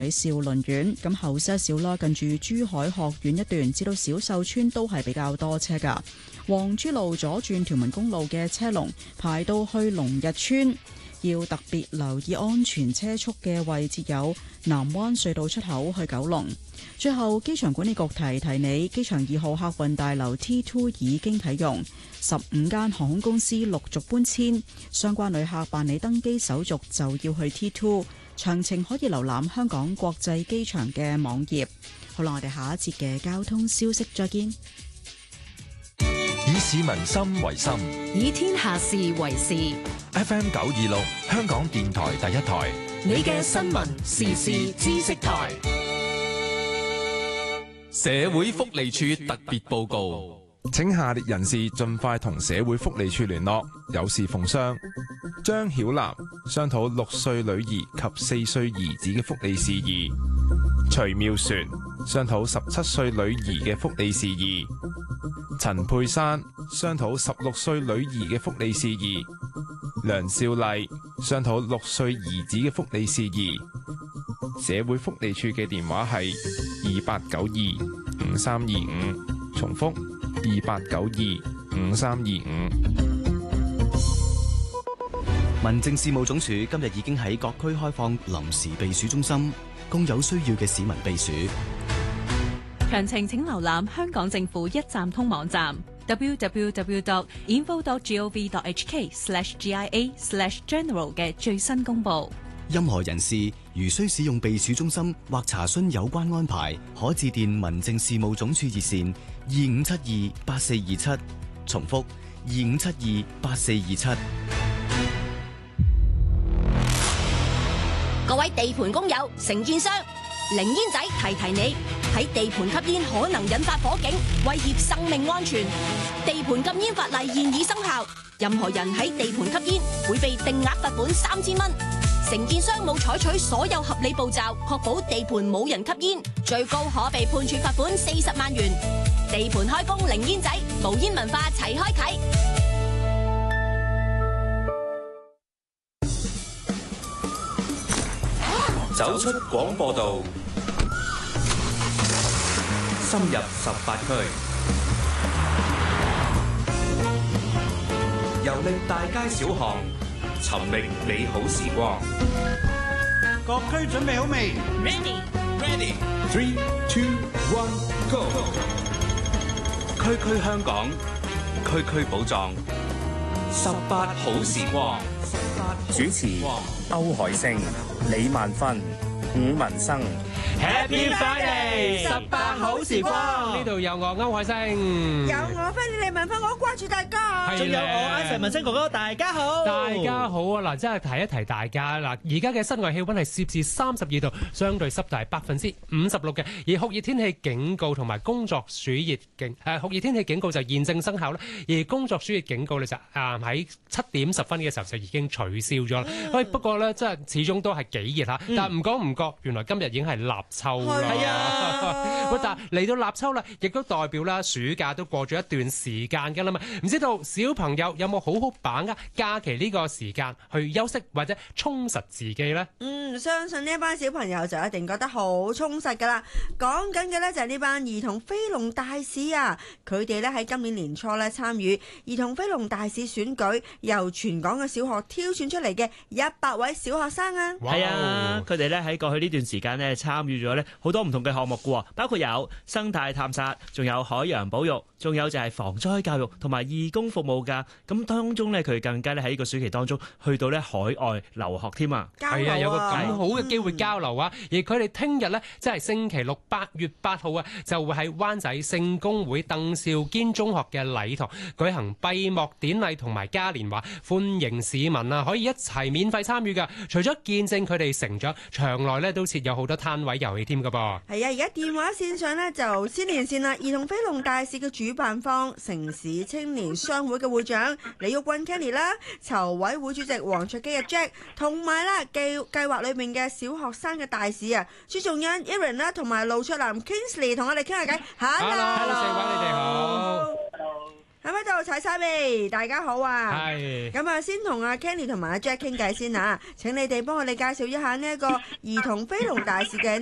兆麟苑，咁後些少啦，近住珠海學院一段至到小秀村都係比較多車噶。黃珠路左轉屯門公路嘅車龍排到去龍日村，要特別留意安全車速嘅位置有南灣隧道出口去九龍。最後，機場管理局提提你，機場2號客運大樓 T2 已經啟用，15間航空公司陸續搬遷，相關旅客辦理登機手續就要去 T2。詳情可以瀏覽香港國際機場嘅網頁。好啦，我哋下一節嘅交通消息再見。 以市民心為心， 以天下事為事。 FM 926，香港電台第一台， 你嘅新聞時事知識台。 社會福利署特別報告， 請下列人士盡快同社會福利處聯絡，有事奉商。張曉南商討6歲女兒及4歲兒子嘅福利事宜。徐妙璇商討17歲女兒嘅福利事宜。陳佩珊商討16歲女兒嘅福利事宜。梁少麗商討6歲兒子嘅福利事宜。社會福利處嘅電話係28925325，重複28925325。 民政事務總署今日已經喺各區開放臨時避暑中心，供有需要嘅市民避暑。 詳情請瀏覽香港政府一站通網站 www.info.gov.hk/GIA/general 嘅最新公佈。 任何人士如需使用避暑中心或查詢有關安排，可致電民政事務總署熱線25728427，重複25728427。 各位地盤工友、承建商，零煙仔提提你，喺地盤吸煙可能引發火警，威脅生命安全。地盤禁煙法例現已生效，任何人喺地盤吸煙會被定額罰款3000蚊。承建商冇採取所有合理步驟，確保地盤冇人吸煙，最高可被判處罰款40萬元。地盤開工零煙仔，無煙文化齊開啟。 走出廣播道，深入18區，遊歷大街小巷，尋覓美好時光。 各區準備好未 ？Ready。3、2、1 Go！ 區區香港，區區寶藏，18好時光。 主持歐海星、李萬芬、伍文生。 Happy Friday！ 18好時光，呢度有我歐海星， 有我芬李文芬，我掛住大家， 仲有我阿文星哥哥，大家好， 大家好啊！嗱，真係提一提大家嗱，而家嘅室外氣溫係攝氏32度，相對濕度係56%嘅，而酷熱天氣警告同埋工作暑熱酷熱天氣警告就現正生效啦，而工作暑熱警告咧就喺7點10分嘅時候就已經取消咗啦。喂，不過咧，真係始終都係幾熱嚇，但係唔講唔覺，原來今日已經係立秋啦。 係啊， 喂，但係嚟到立秋啦，亦都代表啦，暑假都過咗一段時間㗎啦嘛。唔知道小朋友有冇好好把握假期呢個時間去休息或者充實自己呢？ 相信呢一班小朋友就一定覺得好充實㗎啦。講緊嘅呢就係呢班兒童飛龍大使啊！佢哋呢喺今年年初呢參與兒童飛龍大使選舉，由全港嘅小學挑選出嚟嘅100位小學生啊！ 係啊，佢哋呢喺過去呢段時間呢參與咗呢好多唔同嘅項目嘅，包括有生態探索，仲有海洋保育，仲有就係防災教育同埋義工服務㗎。咁當中呢，佢更加呢喺呢個暑期當中去到呢海外留學添啊！ 係啊，有個咁好嘅機會交流啊！而佢哋聽日呢，即係星期六8月8號啊，就會喺灣仔聖公會鄧肇堅中學嘅禮堂舉行閉幕典禮同埋嘉年華，歡迎市民啊可以一齊免費參與㗎。除咗見證佢哋成長，場內呢都設有好多攤位遊戲添㗎噃。 係啊，而家電話線上呢就先連線啦。兒童飛龍大使嘅主辦方城市青年商會嘅會長李玉君 Kenny 啦，籌委會主席黃卓基嘅 Jack， 同埋啦計劃裏面嘅小學生嘅大使啊朱仲恩 Aaron 啦，同埋盧卓南 Kingsley 同我哋傾下偈。Hello， 四位你哋好。 喺咪度？齊晒未？大家好啊！ 係。 咁啊，先同阿 Kenny 同埋阿 Jack 傾偈先啊！請你哋幫我哋介紹一下呢一個兒童飛龍大使嘅